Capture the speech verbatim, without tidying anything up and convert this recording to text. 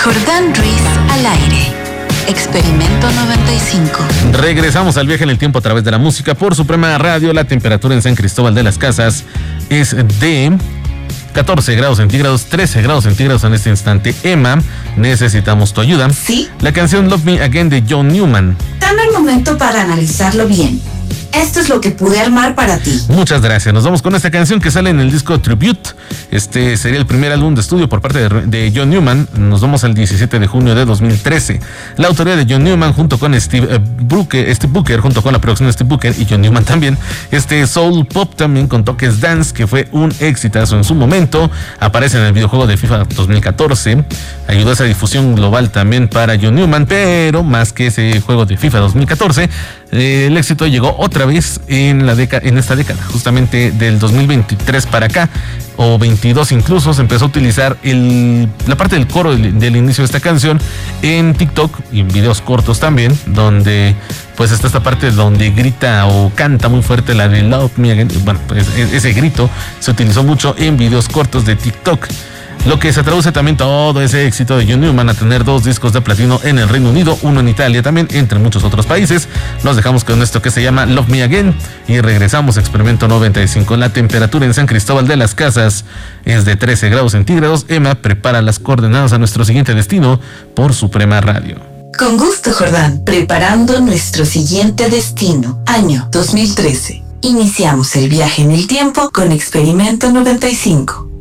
Jordán Ruiz al aire. Experimento noventa y cinco. Regresamos al viaje en el tiempo a través de la música por Suprema Radio. La temperatura en San Cristóbal de las Casas es de catorce grados centígrados, trece grados centígrados en este instante. Emma, necesitamos tu ayuda. Sí. La canción Love Me Again de John Newman. Dame un momento para analizarlo bien. Esto es lo que pude armar para ti. Muchas gracias. Nos vamos con esta canción que sale en el disco Tribute. Este sería el primer álbum de estudio por parte de, de John Newman. Nos vamos al diecisiete de junio de dos mil trece. La autoría de John Newman junto con Steve, eh, Brooker, Steve Booker, junto con la producción de Steve Booker y John Newman también. Este soul pop también con toques dance, que fue un exitazo en su momento. Aparece en el videojuego de FIFA dos mil catorce. Ayudó a esa difusión global también para John Newman, pero más que ese juego de FIFA dos mil catorce, eh, el éxito llegó otra vez en la década, en esta década, justamente del dos mil veintitrés para acá, o veintidós incluso. Se empezó a utilizar el, la parte del coro del, del inicio de esta canción en TikTok y en videos cortos también, donde pues está esta parte donde grita o canta muy fuerte la de Love Me Again. Bueno, pues ese grito se utilizó mucho en videos cortos de TikTok, lo que se traduce también todo ese éxito de John Newman a tener dos discos de platino en el Reino Unido, uno en Italia también, entre muchos otros países. Nos dejamos con esto que se llama Love Me Again y regresamos a Experimento noventa y cinco. La temperatura en San Cristóbal de las Casas es de trece grados centígrados. Emma prepara las coordenadas a nuestro siguiente destino por Suprema Radio. Con gusto, Jordán. Preparando nuestro siguiente destino, año dos mil trece. Iniciamos el viaje en el tiempo con Experimento noventa y cinco.